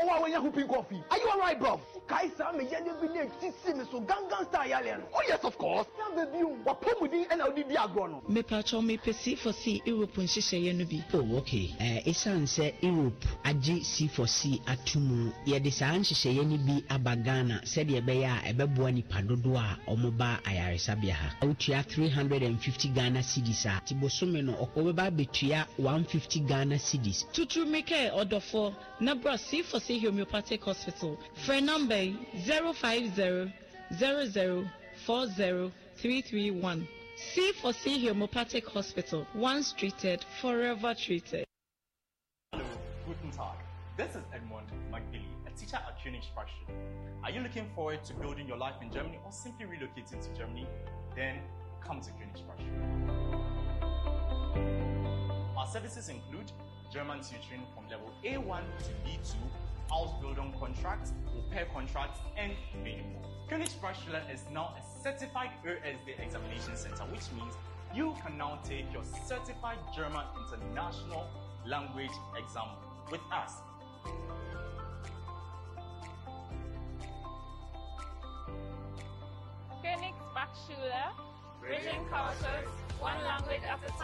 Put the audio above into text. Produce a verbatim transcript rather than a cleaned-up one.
wow, when you're hooping coffee. Are you alright, bro? Kaisa, me yellow village, see me so gangan style yellow. Oh yes, of course. Yeah, baby, what put with the N L D diagram? Me pacho me pesi for see Europe and shisha yenubi. Oh, okay. Uh, Esan say Europe aji C for C atumu. Ye desan shisha yenibi abagana said ye beya ebebuani padodoa omoba ayaresabia ha. Utia three hundred fifty Ghana cedis a tibosomeno okobeba betua one hundred fifty Ghana cedis. Tutu meke odofo Nabra C for C Homeopathic Hospital. For number zero five zero zero zero four zero three three one. C for C Homeopathic Hospital. Once treated, forever treated. Hello, Guten Tag. This is Edmund McBilly, a teacher at Königsbruchschule. Are you looking forward to building your life in Germany or simply relocating to Germany? Then come to Königsbruchschule. Our services include German tutoring from level A one to B two, Ausbildung contracts, au pair contracts, and many more. Königsbruchschule is now a certified Ö S D examination center, which means you can now take your certified German international language exam with us. Königsbruchschule, bridging cultures, one language at a time.